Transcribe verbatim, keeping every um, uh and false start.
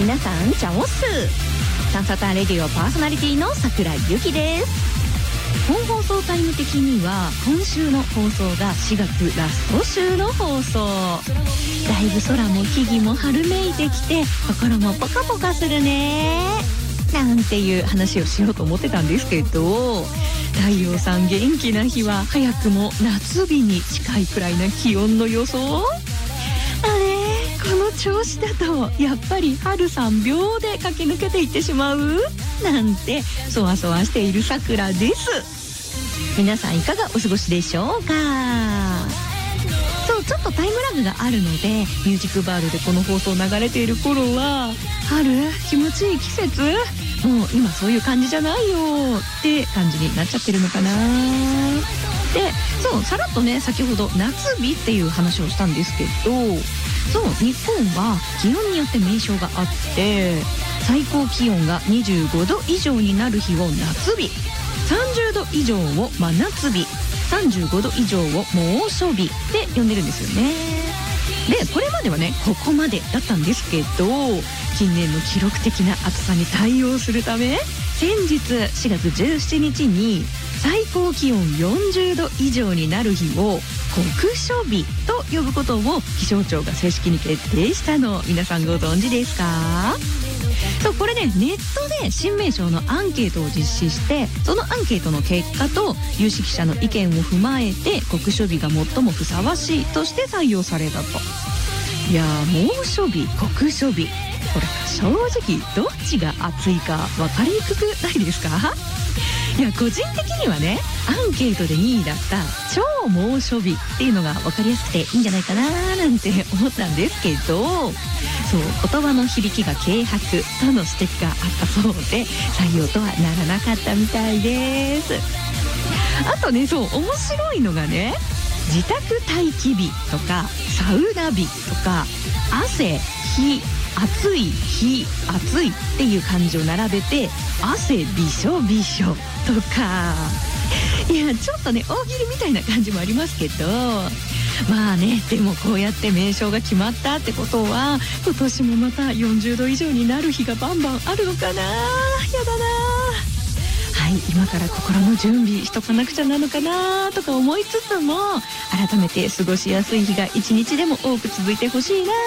皆さんチャオス。サンサタレディオパーソナリティの桜井由紀です。本放送タイム的には今週の放送がしがつラスト週の放送。だいぶ空も木々も春めいてきて心もポカポカするねなんていう話をしようと思ってたんですけど、太陽さん元気な日は早くも夏日に近いくらいな気温の予想。あれ、この調子だとやっぱり春さん秒で駆け抜けていってしまうなんてそわそわしているさくらです。皆さんいかがお過ごしでしょうか。そう、ちょっとタイムラグがあるのでミュージックバードでこの放送流れている頃は春気持ちいい季節、もう今そういう感じじゃないよって感じになっちゃってるのかな。で、そうさらっとね先ほど夏日っていう話をしたんですけど、そう日本は気温によって名称があって、最高気温がにじゅうごど以上になる日を夏日、さんじゅうど以上を真夏日、さんじゅうごど以上を猛暑日って呼んでるんですよね。でこれまではねここまでだったんですけど、近年の記録的な暑さに対応するため先日しがつじゅうしちにちに最高気温よんじゅうど以上になる日を酷暑日と呼ぶことを気象庁が正式に決定したの、皆さんご存知ですか。そうこれねネットで新名称のアンケートを実施して、そのアンケートの結果と有識者の意見を踏まえて酷暑日が最もふさわしいとして採用されたと。いやー、猛暑日酷暑日、これ正直どっちが暑いか分かりにくくないですか。いや個人的にはねアンケートでにいだった超猛暑日っていうのが分かりやすくていいんじゃないかななんて思ったんですけど、そう言葉の響きが軽薄との指摘があったそうで採用とはならなかったみたいです。あとね、そう面白いのがね、自宅待機日とかサウナ日とか汗日暑い日暑いっていう漢字を並べて汗びしょびしょとか、いやちょっとね大喜利みたいな感じもありますけど、まあねでもこうやって名称が決まったってことは今年もまたよんじゅうど以上になる日がバンバンあるのかな。やだな。はい、今から心の準備しとかなくちゃなのかなとか思いつつも、改めて過ごしやすい日が一日でも多く続いてほしいな